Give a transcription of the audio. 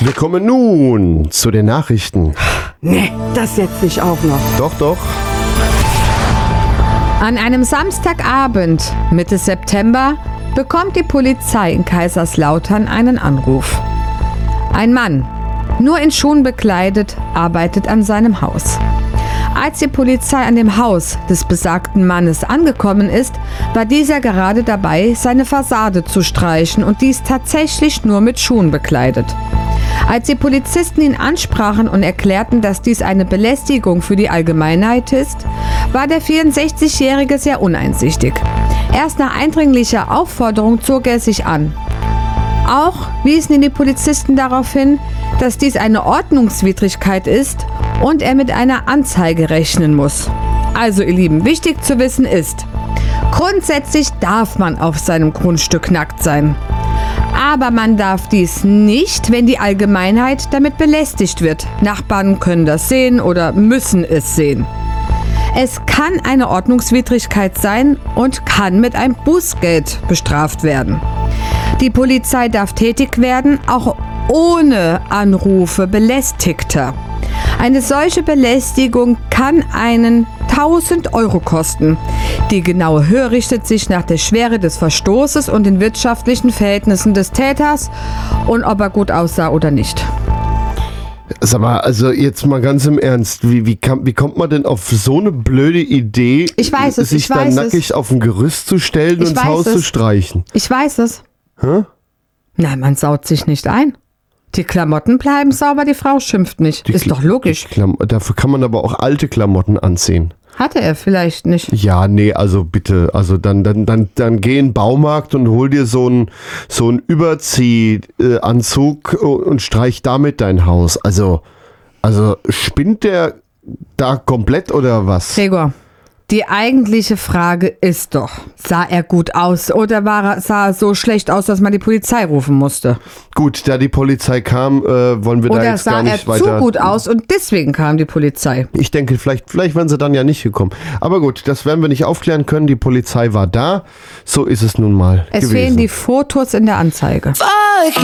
Wir kommen nun zu den Nachrichten. Nee, das setze ich auch noch. Doch. An einem Samstagabend, Mitte September, bekommt die Polizei in Kaiserslautern einen Anruf. Ein Mann, nur in Schuhen bekleidet, arbeitet an seinem Haus. Als die Polizei an dem Haus des besagten Mannes angekommen ist, war dieser gerade dabei, seine Fassade zu streichen und dies tatsächlich nur mit Schuhen bekleidet. Als die Polizisten ihn ansprachen und erklärten, dass dies eine Belästigung für die Allgemeinheit ist, war der 64-Jährige sehr uneinsichtig. Erst nach eindringlicher Aufforderung zog er sich an. Auch wiesen ihn die Polizisten darauf hin, dass dies eine Ordnungswidrigkeit ist und er mit einer Anzeige rechnen muss. Also ihr Lieben, wichtig zu wissen ist, grundsätzlich darf man auf seinem Grundstück nackt sein. Aber man darf dies nicht, wenn die Allgemeinheit damit belästigt wird. Nachbarn können das sehen oder müssen es sehen. Es kann eine Ordnungswidrigkeit sein und kann mit einem Bußgeld bestraft werden. Die Polizei darf tätig werden, auch ohne Anrufe Belästigter. Eine solche Belästigung kann einen 1.000 € kosten. Die genaue Höhe richtet sich nach der Schwere des Verstoßes und den wirtschaftlichen Verhältnissen des Täters und ob er gut aussah oder nicht. Sag mal, also jetzt mal ganz im Ernst, wie kommt man denn auf so eine blöde Idee, sich da nackig auf ein Gerüst zu stellen und ins Haus zu streichen? Ich weiß es. Hä? Nein, man saut sich nicht ein. Die Klamotten bleiben sauber, die Frau schimpft nicht. Ist doch logisch. Dafür kann man aber auch alte Klamotten anziehen. Hatte er vielleicht nicht. Ja, nee, also bitte. Also dann geh in den Baumarkt und hol dir so einen Überziehanzug und streich damit dein Haus. Also spinnt der da komplett oder was? Gregor, die eigentliche Frage ist doch, sah er gut aus oder sah er so schlecht aus, dass man die Polizei rufen musste? Gut, da die Polizei kam, wollen wir da jetzt gar nicht weiter... Oder sah er zu gut aus und deswegen kam die Polizei? Ich denke, vielleicht wären sie dann ja nicht gekommen. Aber gut, das werden wir nicht aufklären können. Die Polizei war da. So ist es nun mal gewesen. Es fehlen die Fotos in der Anzeige. Fuck